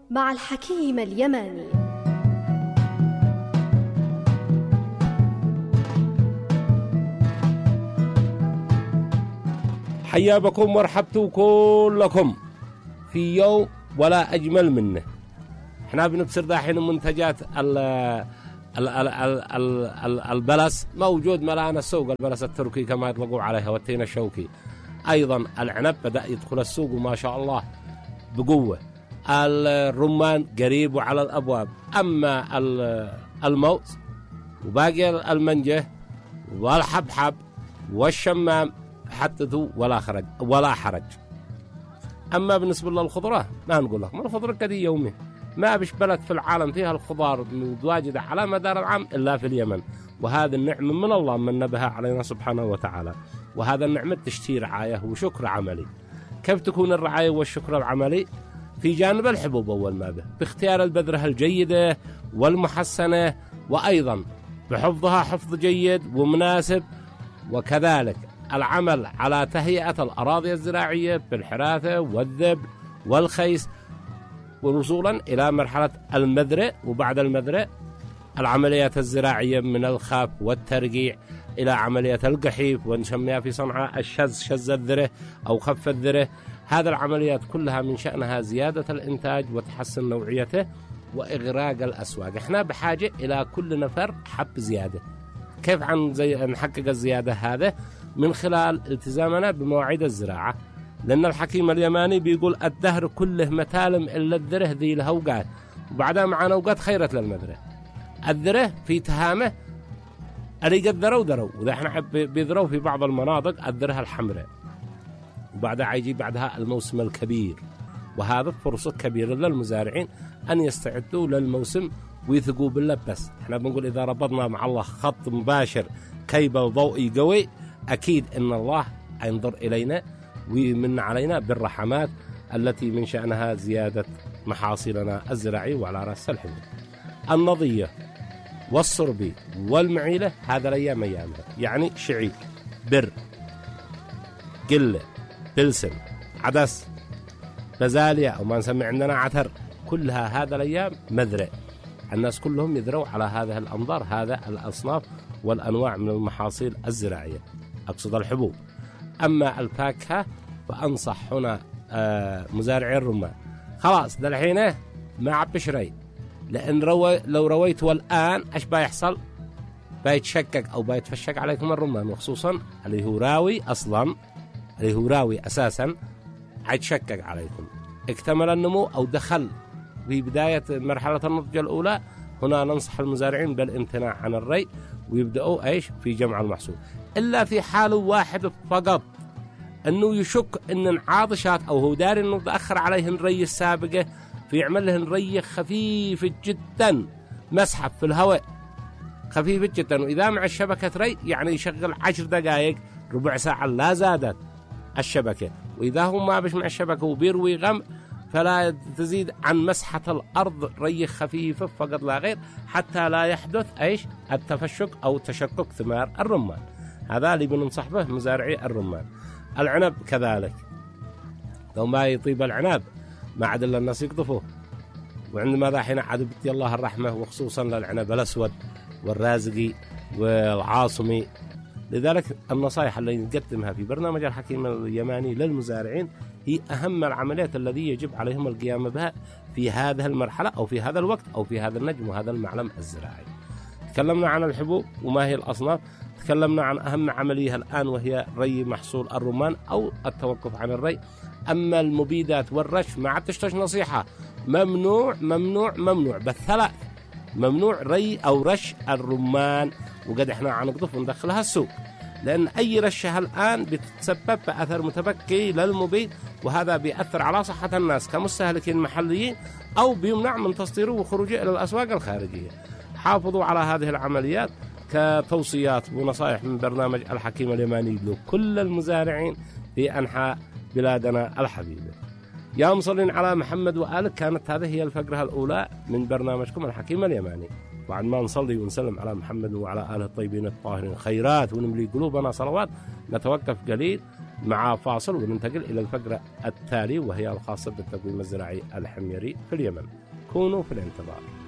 مع الحكيم اليماني. حيا بكم ورحبتوا كلكم في يوم ولا أجمل منه. احنا بنبصر داحين منتجات البلس موجود ملانا السوق، البلس التركي كما يطلقوا عليها والتين الشوكي. أيضا العنب بدأ يدخل السوق وما شاء الله بقوة. الرمان قريب وعلى الأبواب. أما الموز وباقي المنجة والحبحب والشمام حدثوا ولا حرج. أما بالنسبة للخضرة ما نقول لكم، الخضرة كذي يومي ما بش بلد في العالم فيها الخضار متواجدة على مدار العام إلا في اليمن، وهذا النعمة من الله من نبها علينا سبحانه وتعالى. وهذا النعمة تشتي رعاية وشكر عملي. كيف تكون الرعاية والشكر العملي؟ في جانب الحبوب أول ما به، باختيار البذرة الجيدة والمحسنة، وأيضا بحفظها حفظ جيد ومناسب، وكذلك العمل على تهيئة الأراضي الزراعية بالحراثة والذبل والخيس، ووصولا إلى مرحلة المذرة، وبعد المذرة العمليات الزراعية من الخاف والترقيع إلى عملية القحيف، ونسميها في صنعاء شز الذرة أو خف الذرة. هذه العمليات كلها من شأنها زيادة الإنتاج وتحسن نوعيته وإغراق الأسواق. احنا بحاجة إلى كل نفر حب زيادة. كيف نحقق الزيادة هذا؟ من خلال التزامنا بمواعيد الزراعة، لأن الحكيم اليماني بيقول الدهر كله متالم إلا الذره ذي له أوقات، وبعدها معنا أوقات خيرت للمذرة. الذره في تهامه أريق الذرو وإذا احنا بيذروا في بعض المناطق الذره الحمراء، وبعدها يجي بعدها الموسم الكبير، وهذا فرصة كبيرة للمزارعين أن يستعدوا للموسم ويثقوا بالله. بس احنا بنقول إذا ربطنا مع الله خط مباشر كيبل ضوئي قوي، أكيد إن الله ينظر إلينا ويمن علينا بالرحمات التي من شأنها زيادة محاصيلنا الزراعية. وعلى رأس الحبوب النضية والصربي والمعيلة هذا الأيام أيامها، يعني شعير، بر، قلة، بلسم، عدس، بزاليا أو ما نسمي عندنا عتر، كلها هذا الأيام مذرة. الناس كلهم يذروا على هذه الأنظار، هذا الأصناف والأنواع من المحاصيل الزراعية، أقصد الحبوب. أما الفاكهة فأنصح هنا مزارعي الرمان خلاص دلحينه ما عبش ري، لأن لو رويته الآن إيش بيحصل؟ بيتشكك أو بيتفشك عليكم الرمان، وخصوصا اللي هو راوي أصلا، اللي هو راوي أساسا هيتشكك عليكم. اكتمل النمو أو دخل في بداية مرحلة النضج الأولى، هنا ننصح المزارعين بالامتناع عن الري ويبدأوا إيش في جمع المحصول، إلا في حال واحد فقط، أنه يشك أن عاطشات أو هو داري أنه تأخر عليه الري السابقة، فيعمل له الري خفيف جدا، مسحب في الهواء خفيف جدا، وإذا مع الشبكة ري يعني يشغل 10 دقائق ربع ساعة لا زادت الشبكة، وإذا هو ما بش مع الشبكة وبيروي غم فلا تزيد عن مسحة الأرض ري خفيفة فقط لا غير، حتى لا يحدث إيش التفشك أو تشكك ثمار الرمان. هذا اللي بننصح به مزارعي الرمان. العنب كذلك، لو ما يطيب العنب ما عاد الا الناس يقطفوه، وعندما ذا حين عاد بدي الله الرحمة، وخصوصا للعنب الأسود والرازقي والعاصمي. لذلك النصائح اللي نقدمها في برنامج الحكيم اليماني للمزارعين هي أهم العمليات التي يجب عليهم القيام بها في هذه المرحلة أو في هذا الوقت أو في هذا النجم وهذا المعلم الزراعي. تكلمنا عن الحبوب وما هي الأصناف، تكلمنا عن أهم عملية الآن وهي ري محصول الرمان أو التوقف عن الري. أما المبيدات والرش ما عاد تشتش نصيحة، ممنوع ممنوع ممنوع بالثلاث، ممنوع ري أو رش الرمان، وقد احنا عنقطف وندخلها السوق، لأن أي رشها الآن بتسبب بأثر متبكي للمبيد، وهذا بيأثر على صحة الناس كمستهلكين محليين، أو بيمنع من تصديره وخروجه إلى الأسواق الخارجية. حافظوا على هذه العمليات كتوصيات ونصائح من برنامج الحكيم اليماني لكل المزارعين في أنحاء بلادنا الحبيبة. يا مصلين على محمد وآله، كانت هذه هي الفقرة الأولى من برنامجكم الحكيم اليماني. بعد ما نصلي ونسلم على محمد وعلى آله الطيبين الطاهرين خيرات ونملي قلوبنا صلوات، نتوقف قليل مع فاصل وننتقل إلى الفقرة التالي وهي الخاصة بالتقويم الزراعي الحميري في اليمن. كونوا في الانتظار.